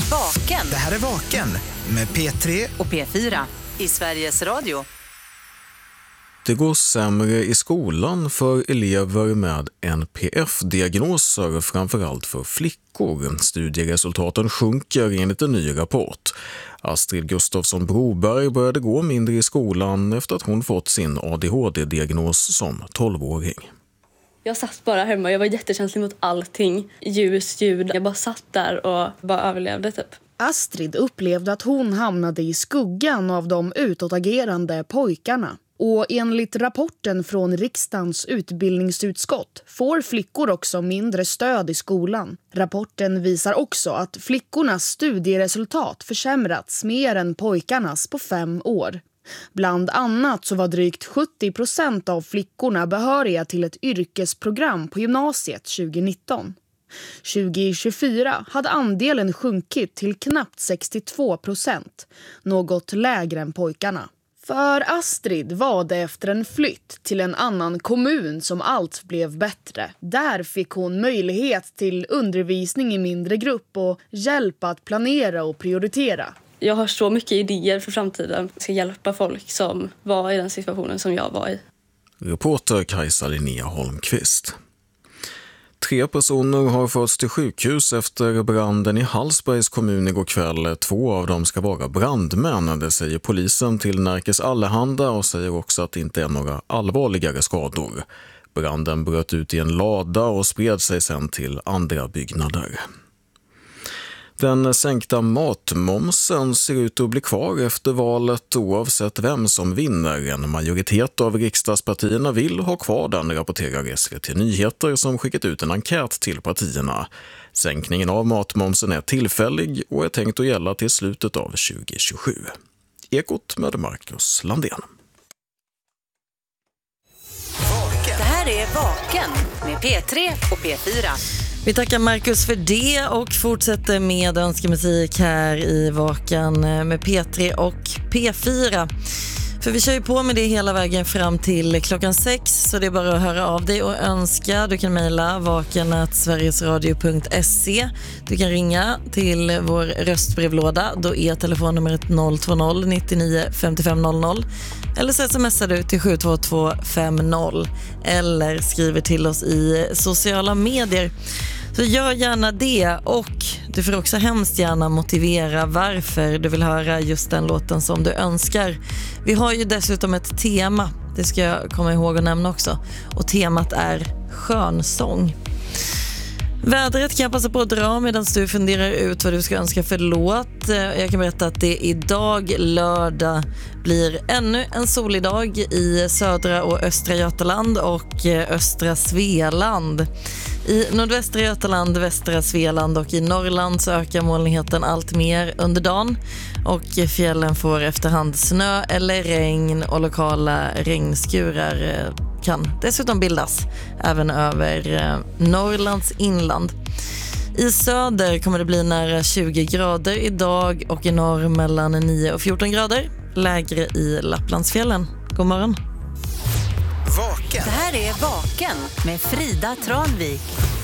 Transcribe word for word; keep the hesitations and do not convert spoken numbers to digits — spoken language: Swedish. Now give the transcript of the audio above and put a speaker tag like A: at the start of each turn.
A: Vaken.
B: Det här är Vaken med P tre
A: och P fyra i Sveriges Radio.
C: Det går sämre i skolan för elever med N P F-diagnoser, framförallt för flickor. Studieresultaten sjunker enligt en ny rapport. Astrid Gustafsson Broberg började gå mindre i skolan efter att hon fått sin A D H D-diagnos som tolvåring.
D: Jag satt bara hemma, jag var jättekänslig mot allting. Ljus, ljud, jag bara satt där och bara överlevde typ.
E: Astrid upplevde att hon hamnade i skuggan av de utåtagerande pojkarna. Och enligt rapporten från riksdagens utbildningsutskott får flickor också mindre stöd i skolan. Rapporten visar också att flickornas studieresultat försämrats mer än pojkarnas på fem år. Bland annat så var drygt sjuttio procent av flickorna behöriga till ett yrkesprogram på gymnasiet tjugonitton. tjugohundratjugofyra hade andelen sjunkit till knappt sextiotvå procent, något lägre än pojkarna. För Astrid var det efter en flytt till en annan kommun som allt blev bättre. Där fick hon möjlighet till undervisning i mindre grupp och hjälp att planera och prioritera.
D: Jag har så mycket idéer för framtiden. Jag ska hjälpa folk som var i den situationen som jag var i.
C: Reporter Kajsa Linnea Holmqvist. Tre personer har förts till sjukhus efter branden i Hallsbergs kommun igår kväll. Två av dem ska vara brandmän, det säger polisen till Närkes Allehanda, och säger också att det inte är några allvarligare skador. Branden bröt ut i en lada och spred sig sedan till andra byggnader. Den sänkta matmomsen ser ut att bli kvar efter valet oavsett vem som vinner. En majoritet av riksdagspartierna vill ha kvar den, rapporterar S V T Nyheter som skickat ut en enkät till partierna. Sänkningen av matmomsen är tillfällig och är tänkt att gälla till slutet av tjugohundratjugosju. Ekot med Marcus Landén.
A: Det här är Vaken med P tre och P fyra.
F: Vi tackar Marcus för det och fortsätter med önskemusik här i Vaken med P tre och P fyra. För vi kör ju på med det hela vägen fram till klockan sex, så det är bara att höra av dig och önska. Du kan mejla vaken at sverigesradio punkt se. Du kan ringa till vår röstbrevlåda. Då är telefonnumret noll två noll nittionio femtiofem noll noll. Eller så smsar du till sju två två fem noll. Eller skriver till oss i sociala medier. Så gör gärna det, och du får också hemskt gärna motivera varför du vill höra just den låten som du önskar. Vi har ju dessutom ett tema, det ska jag komma ihåg att nämna också. Och temat är skönsång. Vädret kan jag passa på att dra medan du funderar ut vad du ska önska för låt. Jag kan berätta att det idag, lördag, blir ännu en solig dag i södra och östra Götaland och östra Svealand. I nordvästra Götaland, västra Svealand och i Norrland så ökar molnigheten allt mer under dagen. Och fjällen får efterhand snö eller regn, och lokala regnskurar kan dessutom bildas även över Norrlands inland. I söder kommer det bli nära tjugo grader idag och i norr mellan nio och fjorton grader. Lägre i Lapplandsfjällen. God morgon.
B: Vaken.
A: Det här är Vaken med Frida Tranvik.